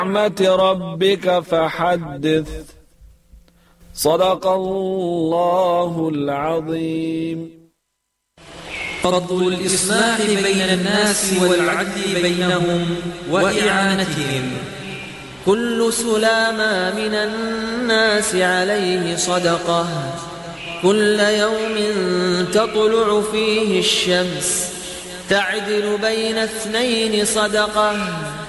نعمة ربك فحدث. صدق الله العظيم. فضل الإصلاح بين الناس والعدل بينهم وإعانتهم. كل سلامة من الناس عليه صدقة، كل يوم تطلع فيه الشمس تعدل بين اثنين صدقة.